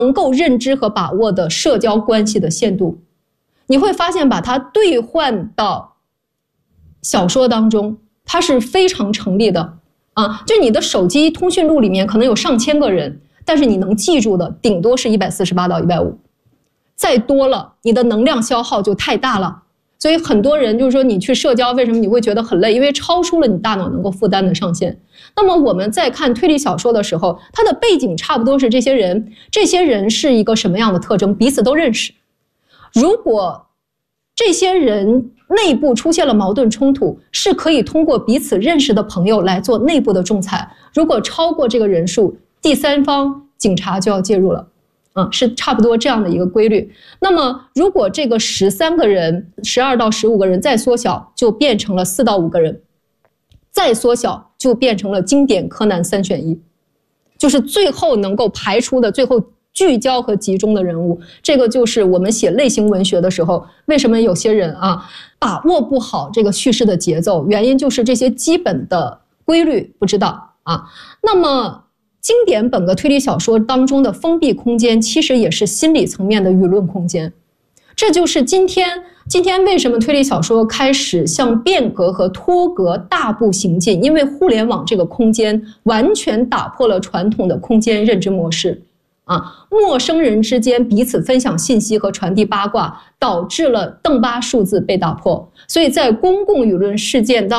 能够认知和把握的社交关系的限度。你会发现把它兑换到小说当中，它是非常成立的啊！就你的手机通讯录里面可能有上千个人，但是你能记住的顶多是148到150，再多了你的能量消耗就太大了。所以很多人就是说你去社交为什么你会觉得很累，因为超出了你大脑能够负担的上限。那么我们在看推理小说的时候，它的背景差不多是这些人是一个什么样的特征，彼此都认识。如果这些人内部出现了矛盾冲突，是可以通过彼此认识的朋友来做内部的仲裁。如果超过这个人数，第三方警察就要介入了。是差不多这样的一个规律。那么如果这个13个人12到15个人再缩小，就变成了4到5个人，再缩小就变成了经典柯南3选1，就是最后能够排出的最后聚焦和集中的人物。这个就是我们写类型文学的时候，为什么有些人把握不好这个叙事的节奏，原因就是这些基本的规律不知道啊。那么经典本格推理小说当中的封闭空间，其实也是心理层面的舆论空间。这就是今天为什么推理小说开始向变革和脱革大步行进，因为互联网这个空间完全打破了传统的空间认知模式。陌生人之间彼此分享信息和传递八卦，导致了邓巴数字被打破。所以在公共舆论事件当